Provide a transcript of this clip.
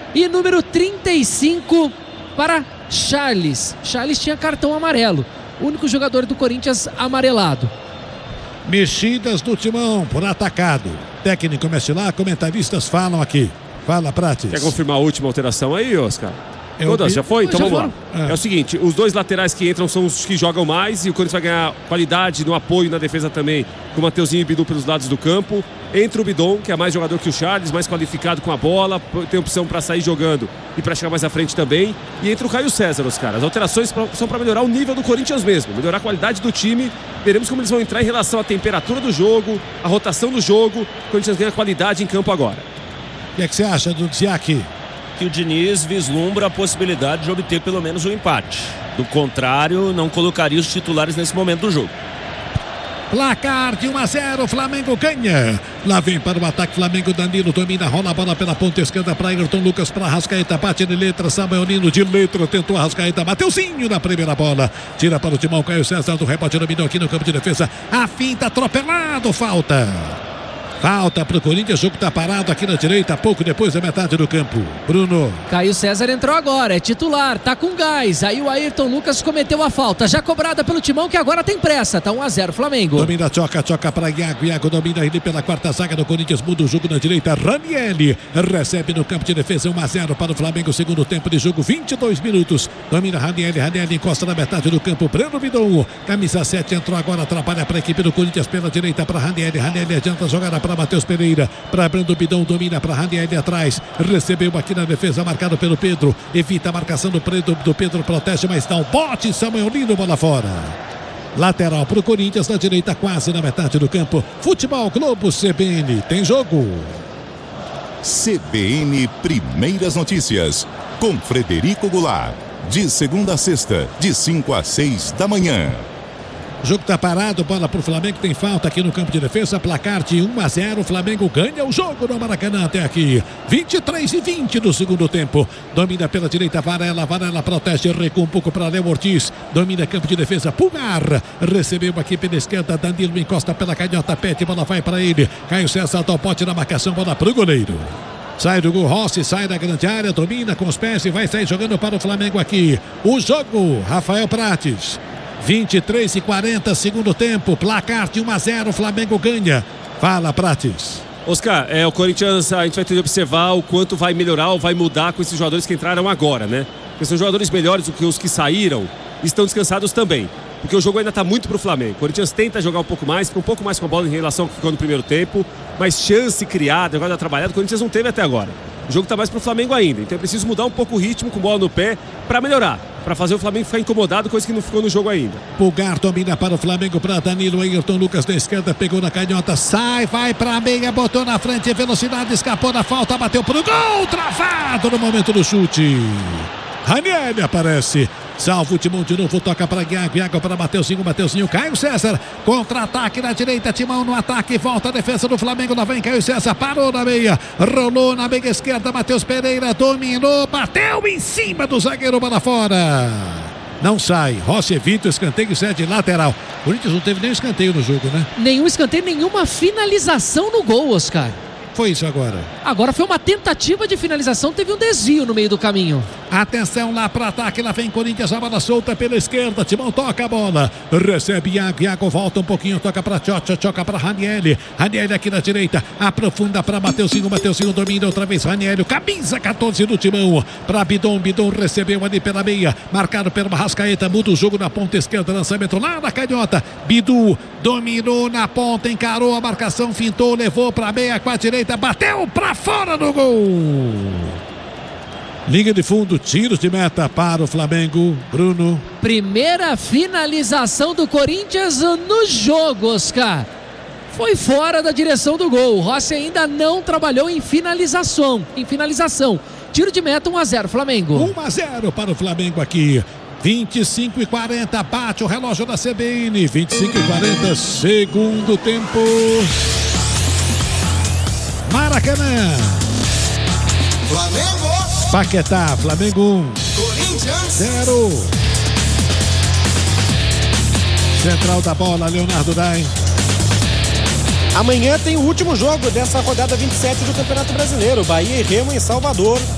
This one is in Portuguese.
E número 35 para Charles. Charles tinha cartão amarelo. Único jogador do Corinthians amarelado. Mexidas do Timão por atacado. Técnico mexe lá, comentaristas falam aqui. Fala, Prates. Quer confirmar a última alteração aí, Oscar? Todas, já foi? Então vamos lá. É o seguinte, os dois laterais que entram são os que jogam mais e o Corinthians vai ganhar qualidade no apoio, na defesa também, com o Mateuzinho e o Bidu pelos lados do campo. Entra o Bidon, que é mais jogador que o Charles, mais qualificado com a bola, tem opção para sair jogando e para chegar mais à frente também. E entra o Caio César, os caras. As alterações são para melhorar o nível do Corinthians mesmo, melhorar a qualidade do time. Veremos como eles vão entrar em relação à temperatura do jogo, a rotação do jogo. O Corinthians ganha qualidade em campo agora. O que é que você acha do Dziaki? Que o Diniz vislumbra a possibilidade de obter pelo menos um empate. Do contrário, não colocaria os titulares nesse momento do jogo. Placar de 1-0, Flamengo ganha. Lá vem para o ataque Flamengo, Danilo domina, rola a bola pela ponta esquerda para Ayrton Lucas, para Arrascaeta, bate de letra, Samuel Nino de letra, tentou Arrascaeta, Mateuzinho na primeira bola, tira para o Timão, Caio César do rebote, dominou aqui no campo de defesa, a finta, atropelado, falta para o Corinthians, o jogo está parado aqui na direita, pouco depois da metade do campo. Bruno. Caio César entrou agora, é titular, tá com gás. Aí o Ayrton Lucas cometeu a falta, já cobrada pelo Timão, que agora tem pressa. Tá 1-0 Flamengo. Domina, choca para Iago. Iago domina ele pela quarta zaga do Corinthians, muda o jogo na direita. Ranieri recebe no campo de defesa, 1-0 para o Flamengo, segundo tempo de jogo, 22 minutos. Domina Ranieri encosta na metade do campo. Breno Bidon, camisa 7, entrou agora, atrapalha para a equipe do Corinthians pela direita para Ranieri adianta a jogada para Matheus Pereira, para Breno Bidon, domina para Ranieri atrás, recebeu aqui na defesa, marcado pelo Pedro, evita a marcação do Pedro, protege, mas dá um bote, Samuel Lino, bola fora. Lateral para o Corinthians, na direita, quase na metade do campo. Futebol Globo CBN, tem jogo. CBN Primeiras Notícias, com Frederico Goulart, de segunda a sexta, de 5 às 6 da manhã. O jogo está parado, bola para o Flamengo, tem falta aqui no campo de defesa, placar de 1-0, o Flamengo ganha o jogo no Maracanã até aqui, 23:20 do segundo tempo, domina pela direita, Varela protege, recua um pouco para Léo Ortiz, domina campo de defesa, Pulgar, recebeu aqui pela esquerda, Danilo encosta pela canhota, pede, bola vai para ele, Caio César dá o pote na marcação, bola para o goleiro. Sai do gol, Rossi, sai da grande área, domina com os pés e vai sair jogando para o Flamengo aqui. O jogo, Rafael Prates. 23:40, segundo tempo, placar de 1-0, Flamengo ganha. Fala, Prates. Oscar, o Corinthians, a gente vai ter que observar o quanto vai melhorar ou vai mudar com esses jogadores que entraram agora, né? Porque são jogadores melhores do que os que saíram, estão descansados também. Porque o jogo ainda está muito para o Flamengo. O Corinthians tenta jogar um pouco mais, fica um pouco mais com a bola em relação ao que ficou no primeiro tempo, mas chance criada, agora trabalhada, o Corinthians não teve até agora. O jogo está mais para o Flamengo ainda, então é preciso mudar um pouco o ritmo com bola no pé para melhorar, para fazer o Flamengo ficar incomodado, coisa que não ficou no jogo ainda. Pulgar domina para o Flamengo, para Danilo, Ayrton Lucas da esquerda, pegou na canhota, sai, vai para a meia, botou na frente, velocidade, escapou da falta, bateu para o gol, travado no momento do chute. Ranieri aparece, salva o Timão de novo, toca para Iago para Mateuzinho, Caio César, contra-ataque na direita, Timão no ataque, volta a defesa do Flamengo, lá vem Caio César, parou na meia, rolou na meia esquerda, Matheus Pereira, dominou, bateu em cima do zagueiro, bola fora. Não sai, Rossi evita o escanteio e cede lateral. O Corinthians não teve nem escanteio no jogo, né? Nenhum escanteio, nenhuma finalização no gol, Oscar. Foi isso agora? Agora foi uma tentativa de finalização, teve um desvio no meio do caminho. Atenção lá para ataque, lá vem Corinthians, a bola solta pela esquerda, Timão toca a bola, recebe Iago volta um pouquinho, toca para Choca para Ranieri aqui na direita, aprofunda para Mateuzinho domina outra vez Ranieri, camisa 14 do Timão, para Bidon recebeu ali pela meia, marcado pelo Arrascaeta, muda o jogo na ponta esquerda, lançamento lá na canhota, Bidu dominou na ponta, encarou a marcação, fintou, levou para a meia com a direita, bateu para fora do gol. Linha de fundo, tiros de meta para o Flamengo, Bruno. Primeira finalização do Corinthians no jogo, Oscar. Foi fora da direção do gol. O Rossi ainda não trabalhou em finalização. Tiro de meta, 1-0 Flamengo. 1-0 para o Flamengo aqui. 25:40, bate o relógio da CBN. 25:40, segundo tempo. Maracanã. Flamengo. Paquetá, Flamengo 1, Corinthians 0. Central da bola, Leonardo Dai. Amanhã tem o último jogo dessa rodada 27 do Campeonato Brasileiro. Bahia e Remo em Salvador.